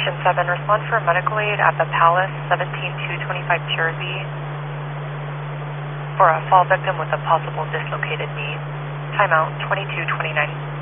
Station 7, respond for medical aid at the Palace, 17225 Jersey, for a fall victim with a possible dislocated knee. Timeout 2229.